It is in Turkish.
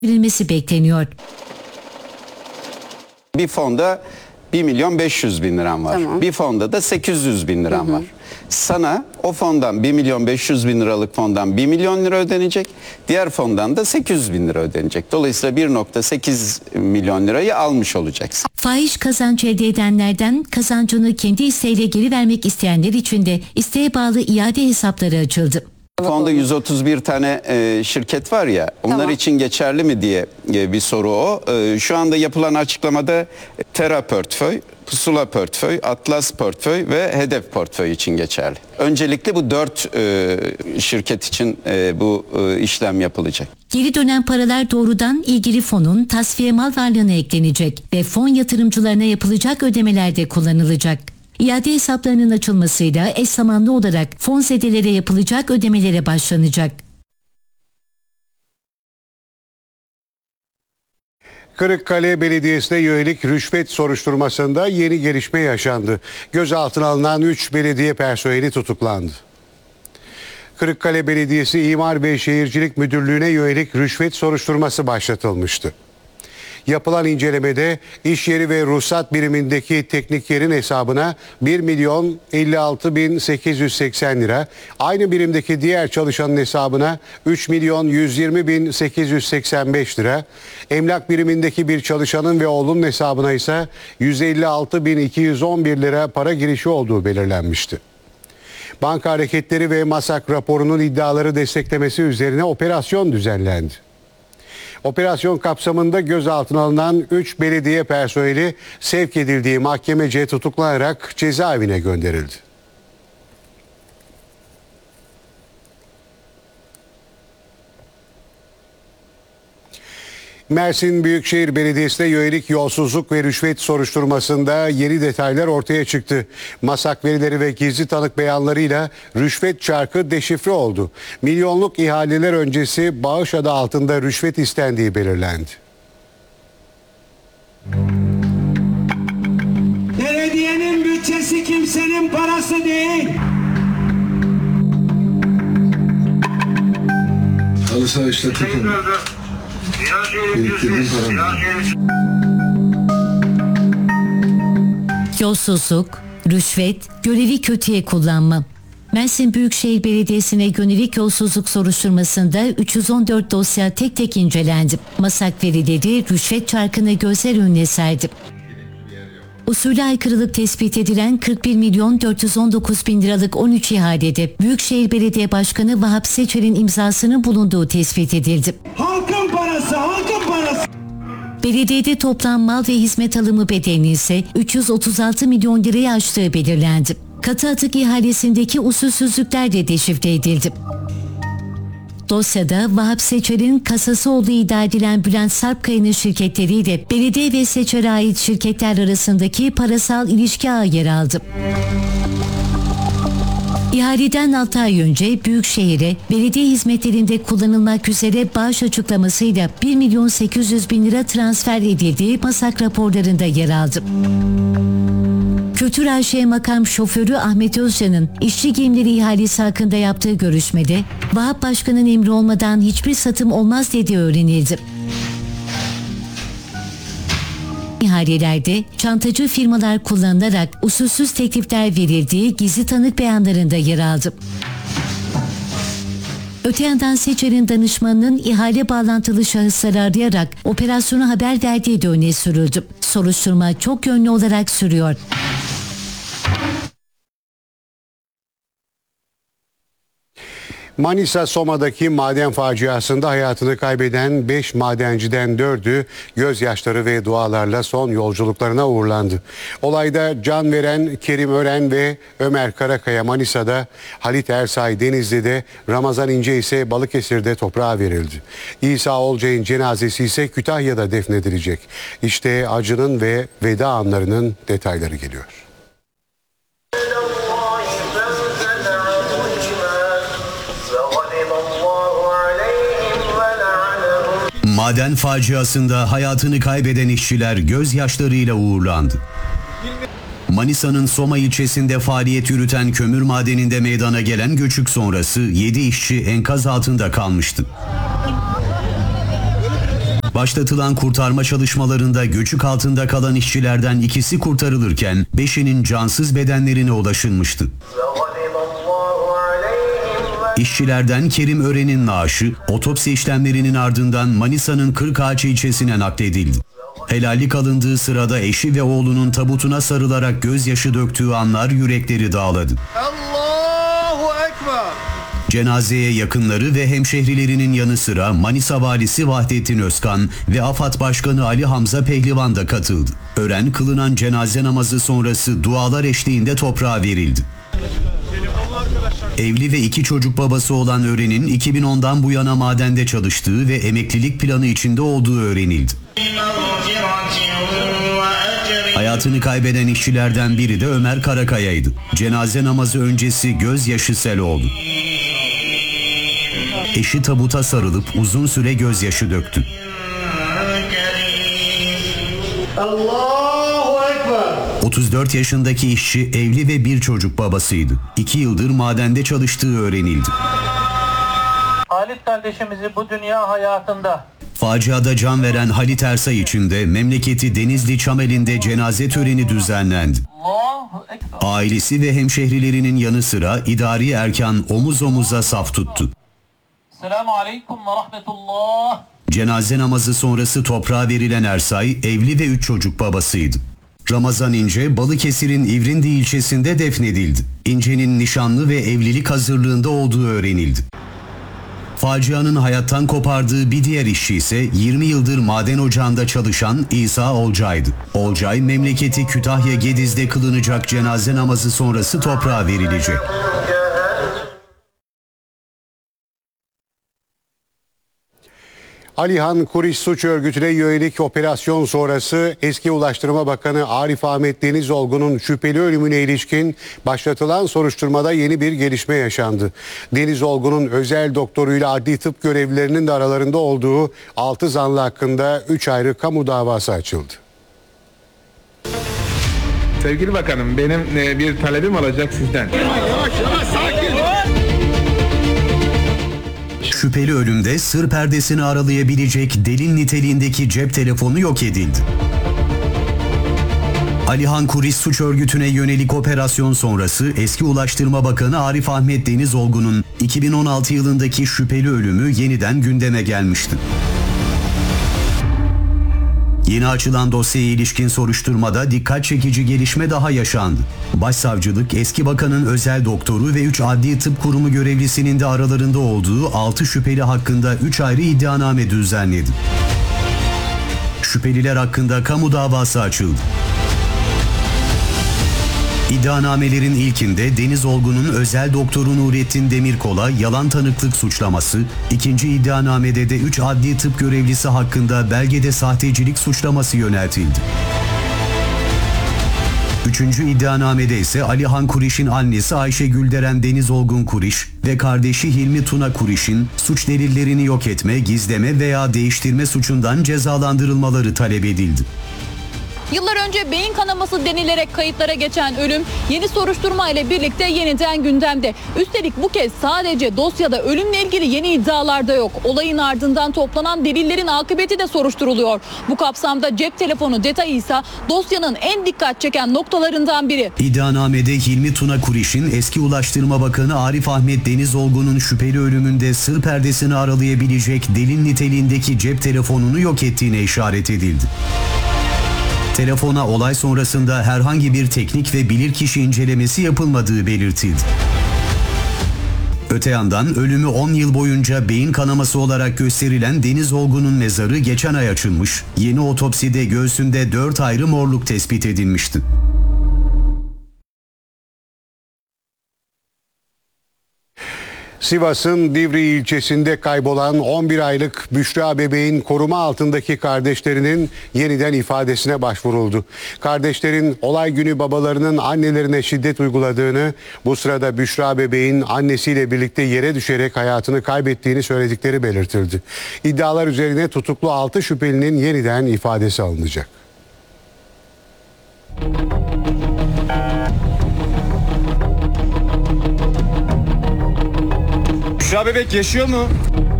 verilmesi bekleniyor. Bir fonda 1.500.000 liram var. Tamam. Bir fonda da 800.000 liram var. Sana o fondan 1.500.000 liralık fondan 1 milyon lira ödenecek. Diğer fondan da 800.000 lira ödenecek. Dolayısıyla 1.8 milyon lirayı almış olacaksın. Fahiş kazanç elde edenlerden kazancını kendi isteğiyle geri vermek isteyenler için de isteğe bağlı iade hesapları açıldı. Fonda 131 tane şirket var ya, onlar Tamam. için geçerli mi diye bir soru o. Şu anda yapılan açıklamada Terra portföy, Pusula portföy, Atlas portföy ve Hedef portföy için geçerli. Öncelikle bu 4 şirket için bu işlem yapılacak. Geri dönen paralar doğrudan ilgili fonun tasfiye mal varlığına eklenecek ve fon yatırımcılarına yapılacak ödemelerde kullanılacak. İade hesaplarının açılmasıyla eş zamanlı olarak fonzedelere yapılacak ödemelere başlanacak. Kırıkkale Belediyesi'ne yönelik rüşvet soruşturmasında yeni gelişme yaşandı. Gözaltına alınan 3 belediye personeli tutuklandı. Kırıkkale Belediyesi İmar ve Şehircilik Müdürlüğü'ne yönelik rüşvet soruşturması başlatılmıştı. Yapılan incelemede iş yeri ve ruhsat birimindeki teknikerin hesabına 1.056.880 lira, aynı birimdeki diğer çalışanın hesabına 3.120.885 lira, emlak birimindeki bir çalışanın ve oğlunun hesabına ise 156.211 lira para girişi olduğu belirlenmişti. Banka hareketleri ve MASAK raporunun iddiaları desteklemesi üzerine operasyon düzenlendi. Operasyon kapsamında gözaltına alınan 3 belediye personeli sevk edildiği mahkemece tutuklanarak cezaevine gönderildi. Mersin Büyükşehir Belediyesi'ne yönelik yolsuzluk ve rüşvet soruşturmasında yeni detaylar ortaya çıktı. MASAK verileri ve gizli tanık beyanlarıyla rüşvet çarkı deşifre oldu. Milyonluk ihaleler öncesi bağış adı altında rüşvet istendiği belirlendi. Belediyenin bütçesi kimsenin parası değil. Halı saha işletirken biriktirdiğim param. Yolsuzluk, rüşvet, görevi kötüye kullanma. Mersin Büyükşehir Belediyesi'ne yönelik yolsuzluk soruşturmasında 314 dosya tek tek incelendi. MASAK verileri rüşvet çarkını gözler önüne serdi. Usule aykırılık tespit edilen 41.419.000 liralık 13 ihalede Büyükşehir Belediye Başkanı Vahap Seçer'in imzasının bulunduğu tespit edildi. Halkın parası, halkın parası. Belediyede toplam mal ve hizmet alımı bedelinin ise 336 milyon lirayı aştığı belirlendi. Katı atık ihalesindeki usulsüzlükler de deşifre edildi. Dosyada Vahap Seçer'in kasası olduğu iddia edilen Bülent Sarpkaya'nın şirketleriyle belediye ve Seçer'e ait şirketler arasındaki parasal ilişki ağı yer aldı. İhaleden 6 ay önce Büyükşehir'e belediye hizmetlerinde kullanılmak üzere bağış açıklamasıyla 1.800.000 lira transfer edildiği MASAK raporlarında yer aldı. Kültür AŞ makam şoförü Ahmet Özcan'ın işçi giyimleri ihalesi hakkında yaptığı görüşmede Vahap Başkan'ın emri olmadan hiçbir satım olmaz dediği öğrenildi. İhalelerde çantacı firmalar kullanılarak usulsüz teklifler verildiği gizli tanık beyanlarında yer aldı. Öte yandan Seçer'in danışmanının ihale bağlantılı şahısları arayarak operasyonu haber verdiği de öne sürüldü. Soruşturma çok yönlü olarak sürüyor. Manisa Soma'daki maden faciasında hayatını kaybeden 5 madenciden 4'ü gözyaşları ve dualarla son yolculuklarına uğurlandı. Olayda can veren Kerim Ören ve Ömer Karakaya Manisa'da, Halit Ersay Denizli'de, Ramazan İnce ise Balıkesir'de toprağa verildi. İsa Olcay'ın cenazesi ise Kütahya'da defnedilecek. İşte acının ve veda anlarının detayları geliyor. Maden faciasında hayatını kaybeden işçiler gözyaşlarıyla uğurlandı. Manisa'nın Soma ilçesinde faaliyet yürüten kömür madeninde meydana gelen göçük sonrası 7 işçi enkaz altında kalmıştı. Başlatılan kurtarma çalışmalarında göçük altında kalan işçilerden ikisi kurtarılırken 5'inin cansız bedenlerine ulaşılmıştı. İşçilerden Kerim Ören'in naaşı otopsi işlemlerinin ardından Manisa'nın Kırkağaç ilçesine nakledildi. Helallik alındığı sırada eşi ve oğlunun tabutuna sarılarak gözyaşı döktüğü anlar yürekleri dağladı. Allahu Ekber. Cenazeye yakınları ve hemşehrilerinin yanı sıra Manisa Valisi Vahdettin Özkan ve AFAD Başkanı Ali Hamza Pehlivan da katıldı. Ören kılınan cenaze namazı sonrası dualar eşliğinde toprağa verildi. Evli ve 2 çocuk babası olan Ören'in 2010'dan bu yana madende çalıştığı ve emeklilik planı içinde olduğu öğrenildi. Hayatını kaybeden işçilerden biri de Ömer Karakaya'ydı. Cenaze namazı öncesi gözyaşı sel oldu. Eşi tabuta sarılıp uzun süre gözyaşı döktü. Allahu Ekber. 34 yaşındaki işçi evli ve 1 çocuk babasıydı. 2 yıldır madende çalıştığı öğrenildi. Halit kardeşimizi bu dünya hayatında Faciada can veren Halit Ersay için de memleketi Denizli Çameli'nde cenaze töreni düzenlendi. Allahu Ekber. Ailesi ve hemşehrilerinin yanı sıra idari erkan omuz omuza saf tuttu. Selamun Aleyküm ve Rahmetullah. Cenaze namazı sonrası toprağa verilen Ersay evli ve 3 çocuk babasıydı. Ramazan İnce Balıkesir'in İvrindi ilçesinde defnedildi. İnce'nin nişanlı ve evlilik hazırlığında olduğu öğrenildi. Facianın hayattan kopardığı bir diğer işçi ise 20 yıldır maden ocağında çalışan İsa Olcay'dı. Olcay memleketi Kütahya Gediz'de kılınacak cenaze namazı sonrası toprağa verilecek. Alihan Kuriş suç örgütüne yönelik operasyon sonrası eski Ulaştırma Bakanı Arif Ahmet Denizolgun'un şüpheli ölümüne ilişkin başlatılan soruşturmada yeni bir gelişme yaşandı. Denizolgun'un özel doktoruyla adli tıp görevlilerinin de aralarında olduğu 6 zanlı hakkında 3 ayrı kamu davası açıldı. Sevgili bakanım, benim bir talebim olacak sizden. Şüpheli ölümde sır perdesini aralayabilecek delil niteliğindeki cep telefonu yok edildi. Alihan Kuriş suç örgütüne yönelik operasyon sonrası eski Ulaştırma Bakanı Arif Ahmet Denizolgun'un 2016 yılındaki şüpheli ölümü yeniden gündeme gelmişti. Yeni açılan dosyaya ilişkin soruşturmada dikkat çekici gelişme daha yaşandı. Başsavcılık eski bakanın özel doktoru ve 3 adli tıp kurumu görevlisinin de aralarında olduğu 6 şüpheli hakkında 3 ayrı iddianame düzenledi. Şüpheliler hakkında kamu davası açıldı. İddianamelerin ilkinde Denizolgun'un özel doktoru Nurettin Demirkol'a yalan tanıklık suçlaması, ikinci iddianamede de 3 adli tıp görevlisi hakkında belgede sahtecilik suçlaması yöneltildi. Üçüncü iddianamede ise Alihan Kuriş'in annesi Ayşe Gülderen Denizolgun Kuriş ve kardeşi Hilmi Tuna Kuriş'in suç delillerini yok etme, gizleme veya değiştirme suçundan cezalandırılmaları talep edildi. Yıllar önce beyin kanaması denilerek kayıtlara geçen ölüm yeni soruşturma ile birlikte yeniden gündemde. Üstelik bu kez sadece dosyada ölümle ilgili yeni iddialar da yok. Olayın ardından toplanan delillerin akıbeti de soruşturuluyor. Bu kapsamda cep telefonu detayı ise dosyanın en dikkat çeken noktalarından biri. İddianamede Hilmi Tuna Kuriş'in eski Ulaştırma Bakanı Arif Ahmet Denizolgun'un şüpheli ölümünde sır perdesini aralayabilecek delil niteliğindeki cep telefonunu yok ettiğine işaret edildi. Telefona olay sonrasında herhangi bir teknik ve bilirkişi incelemesi yapılmadığı belirtildi. Öte yandan ölümü 10 yıl boyunca beyin kanaması olarak gösterilen Denizolgun'un mezarı geçen ay açılmış, yeni otopside göğsünde 4 ayrı morluk tespit edilmişti. Sivas'ın Divri ilçesinde kaybolan 11 aylık Büşra bebeğin koruma altındaki kardeşlerinin yeniden ifadesine başvuruldu. Kardeşlerin olay günü babalarının annelerine şiddet uyguladığını, bu sırada Büşra bebeğin annesiyle birlikte yere düşerek hayatını kaybettiğini söyledikleri belirtildi. İddialar üzerine tutuklu 6 şüphelinin yeniden ifadesi alınacak. Büşra bebek yaşıyor mu?